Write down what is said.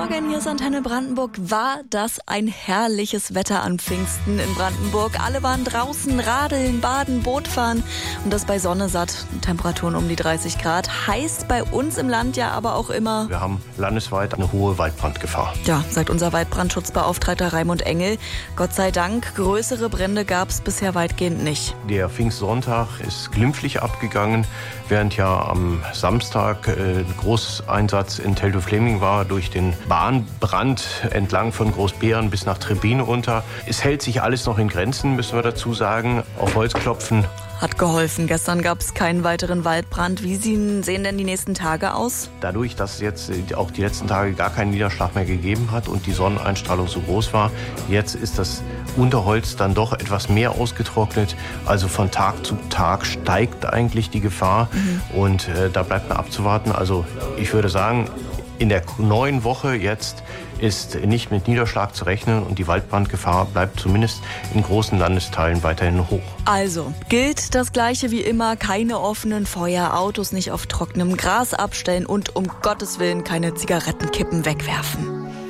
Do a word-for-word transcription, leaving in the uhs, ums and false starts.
Morgen, hier ist Antenne Brandenburg. War das ein herrliches Wetter an Pfingsten in Brandenburg? Alle waren draußen, radeln, baden, Boot fahren und das bei Sonne satt. Temperaturen um die dreißig Grad. Heißt bei uns im Land ja aber auch immer... Wir haben landesweit eine hohe Waldbrandgefahr. Ja, sagt unser Waldbrandschutzbeauftragter Raimund Engel. Gott sei Dank, größere Brände gab es bisher weitgehend nicht. Der Pfingstsonntag ist glimpflich abgegangen, während ja am Samstag äh, ein Großeinsatz in Teltow-Fläming war durch den Bahnbrand entlang von Großbeeren bis nach Trebbin runter. Es hält sich alles noch in Grenzen, müssen wir dazu sagen. Auf Holz klopfen. Hat geholfen. Gestern gab es keinen weiteren Waldbrand. Wie sehen denn die nächsten Tage aus? Dadurch, dass es jetzt auch die letzten Tage gar keinen Niederschlag mehr gegeben hat und die Sonneneinstrahlung so groß war, jetzt ist das Unterholz dann doch etwas mehr ausgetrocknet. Also von Tag zu Tag steigt eigentlich die Gefahr mhm. und äh, da bleibt mir abzuwarten. Also ich würde sagen, in der neuen Woche jetzt ist nicht mit Niederschlag zu rechnen und die Waldbrandgefahr bleibt zumindest in großen Landesteilen weiterhin hoch. Also gilt das Gleiche wie immer, keine offenen Feuer, Autos nicht auf trockenem Gras abstellen und um Gottes Willen keine Zigarettenkippen wegwerfen.